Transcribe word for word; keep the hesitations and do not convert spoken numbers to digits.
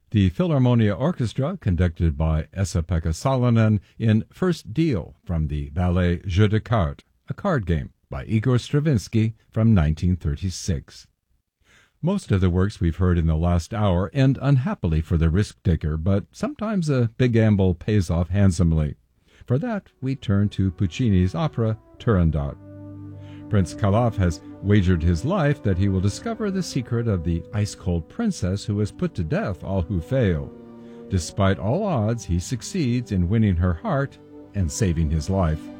The Philharmonia Orchestra, conducted by Esa-Pekka Salonen in First Deal from the ballet Jeu de Cartes, a card game, by Igor Stravinsky from nineteen thirty-six. Most of the works we've heard in the last hour end unhappily for the risk-taker, but sometimes a big gamble pays off handsomely. For that, we turn to Puccini's opera Turandot. Prince Calaf has wagered his life that he will discover the secret of the ice-cold princess who has put to death all who fail. Despite all odds, he succeeds in winning her heart and saving his life.